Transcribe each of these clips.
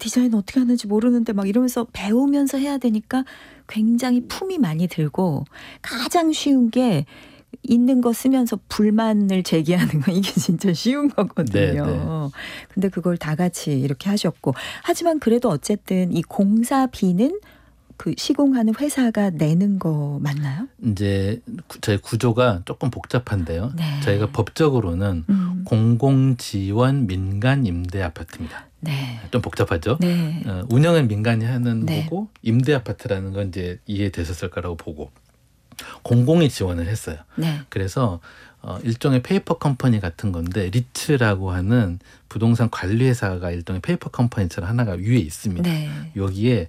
디자인 어떻게 하는지 모르는데 막 이러면서 배우면서 해야 되니까 굉장히 품이 많이 들고 가장 쉬운 게 있는 거 쓰면서 불만을 제기하는 거 이게 진짜 쉬운 거거든요. 네. 근데 그걸 다 같이 이렇게 하셨고 하지만 그래도 어쨌든 이 공사비는 그 시공하는 회사가 내는 거 맞나요? 이제 저희 구조가 조금 복잡한데요. 네. 저희가 법적으로는 공공지원 민간 임대 아파트입니다. 네. 좀 복잡하죠. 네. 운영은 민간이 하는 네. 거고 임대 아파트라는 건 이제 이해되셨을 거라고 보고 공공이 지원을 했어요. 네. 그래서 일종의 페이퍼 컴퍼니 같은 건데 리츠라고 하는 부동산 관리회사가 일종의 페이퍼 컴퍼니처럼 하나가 위에 있습니다. 네. 여기에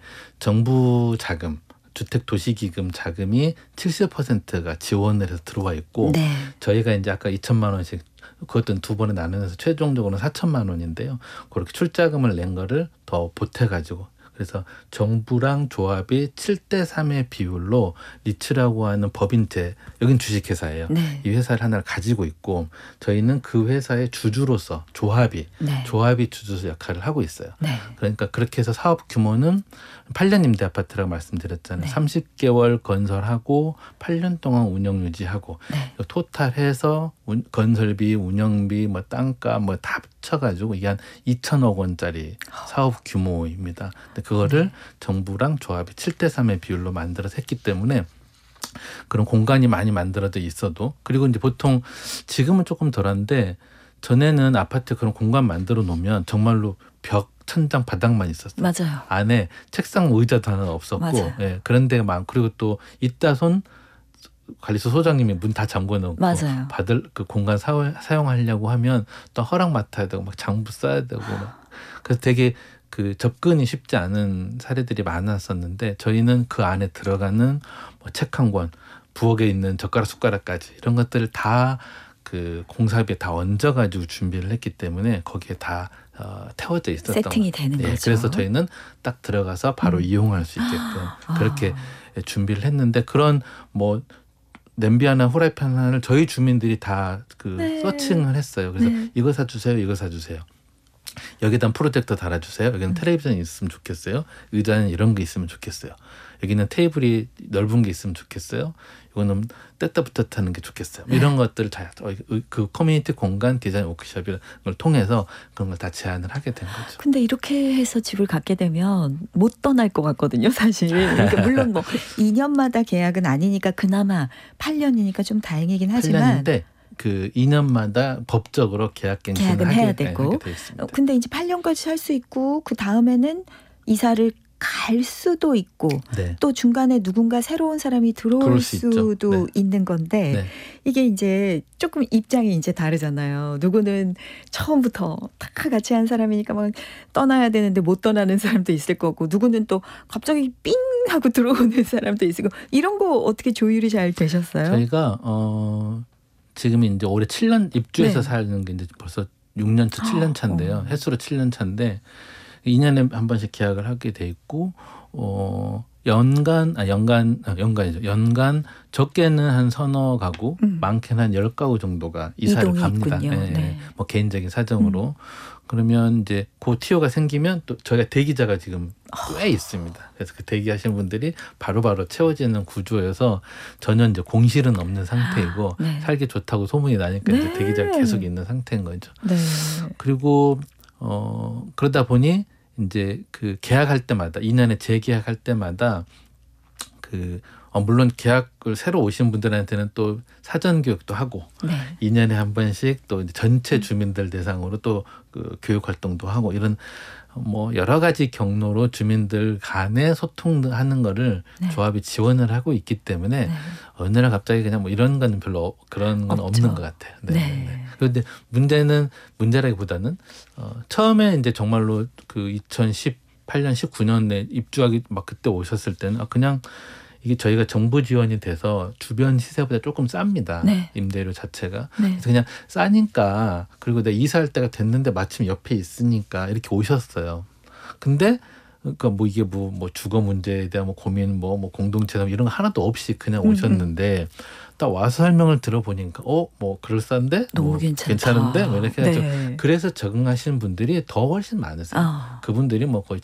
정부 자금, 주택도시기금 자금이 70%가 지원을 해서 들어와 있고 네. 저희가 이제 아까 2천만 원씩 그것도 두 번에 나누면서 최종적으로는 4천만 원인데요. 그렇게 출자금을 낸 거를 더 보태가지고 그래서 정부랑 조합이 7대3의 비율로 리츠라고 하는 법인체, 여긴 주식회사예요. 네. 이 회사를 하나를 가지고 있고 저희는 그 회사의 주주로서 조합이 주주로서 역할을 하고 있어요. 네. 그러니까 그렇게 해서 사업 규모는 8년 임대 아파트라고 말씀드렸잖아요. 네. 30개월 건설하고 8년 동안 운영 유지하고 네. 토탈해서 건설비, 운영비, 뭐 땅값 뭐 다 합쳐가지고 이게 한 2천억 원짜리 사업 규모입니다. 근데 그거를 정부랑 조합이 7대3의 비율로 만들어서 했기 때문에 그런 공간이 많이 만들어져 있어도 그리고 이제 보통 지금은 조금 덜한데 전에는 아파트 그런 공간 만들어 놓으면 정말로 벽, 천장, 바닥만 있었어요. 맞아요. 안에 책상, 의자도 하나 없었고 맞아요. 예, 그런 데가 많고 그리고 또 있다 손 관리소 소장님이 문 다 잠궈 놓고 맞아요. 받을 그 공간 사용하려고 하면 또 허락 맡아야 되고 막 장부 써야 되고 막 그래서 되게 그 접근이 쉽지 않은 사례들이 많았었는데 저희는 그 안에 들어가는 뭐 책 한 권, 부엌에 있는 젓가락 숟가락까지 이런 것들을 다 그 공사비에 다 얹어가지고 준비를 했기 때문에 거기에 다 태워져 있었던 세팅이 되는 거죠. 그래서 저희는 딱 들어가서 바로 이용할 수 있게끔 그렇게 준비를 했는데 그런 뭐 냄비 하나, 후라이팬 하나를 저희 주민들이 다 그 서칭을 했어요. 그래서 이거 사주세요, 이거 사주세요. 여기다 프로젝터 달아주세요. 여기는 텔레비전이 있으면 좋겠어요. 의자는 이런 게 있으면 좋겠어요. 여기는 테이블이 넓은 게 있으면 좋겠어요. 이거는 뗐다 붙었다 하는 게 좋겠어요. 이런 것들을 다 그 커뮤니티 공간 디자인 워크숍을 통해서 그런 걸 다 제안을 하게 된 거죠. 근데 이렇게 해서 집을 갖게 되면 못 떠날 것 같거든요, 사실. 그러니까 물론 뭐 2년마다 계약은 아니니까 그나마 8년이니까 좀 다행이긴 하지만 8년인데 그 2년마다 법적으로 계약은 해야 되고. 하게 돼 있습니다. 근데 이제 8년까지 살 수 있고 그 다음에는 이사를 갈 수도 있고 네. 또 중간에 누군가 새로운 사람이 들어올 수도 있는 건데 이게 이제 조금 입장이 이제 다르잖아요. 누구는 처음부터 다 같이 한 사람이니까 막 떠나야 되는데 못 떠나는 사람도 있을 거고 누구는 또 갑자기 삥 하고 들어오는 사람도 있고 이런 거 어떻게 조율이 잘 되셨어요? 저희가 지금 이제 올해 7년 입주해서 사는 게 이제 벌써 6년 차, 7년 차인데요. 횟수로 7년 차인데 2년에 한 번씩 계약을 하게 돼 있고 연간이죠. 연간 적게는 한 서너 가구, 많게는 한 10가구 정도가 이사를 갑니다. 뭐 개인적인 사정으로. 그러면 이제 그 티오가 생기면 또 저희가 대기자가 지금 꽤 있습니다. 그래서 그 대기하시는 분들이 바로바로 채워지는 구조여서 전혀 이제 공실은 없는 상태이고 살기 좋다고 소문이 나니까 이제 대기자가 계속 있는 상태인 거죠. 그리고 그러다 보니 이제 그 계약할 때마다 2년에 재계약할 때마다 그 물론 계약을 새로 오신 분들한테는 또 사전 교육도 하고 2년에 한 번씩 또 전체 주민들 대상으로 또 그 교육 활동도 하고 이런 뭐 여러 가지 경로로 주민들 간에 소통하는 거를 조합이 지원을 하고 있기 때문에 어느 날 갑자기 그냥 뭐 이런 거는 별로 그런 건 없는 것 같아요. 그런데 문제라기보다는 처음에 이제 정말로 그 2018년 19년에 입주하기 막 그때 오셨을 때는 그냥 이게 저희가 정부 지원이 돼서 주변 시세보다 조금 쌉니다. 임대료 자체가. 그래서 그냥 싸니까 그리고 내가 이사할 때가 됐는데 마침 옆에 있으니까 이렇게 오셨어요. 근데 그러니까 뭐 이게 뭐 주거 문제에 대한 뭐 고민 뭐 공동체 이런 거 하나도 없이 그냥 오셨는데 딱 와서 설명을 들어보니까 뭐 그럴싸한데 너무 괜찮은데 뭐 이렇게 해서 그래서 적응하시는 분들이 더 훨씬 많으세요. 그분들이 뭐 거의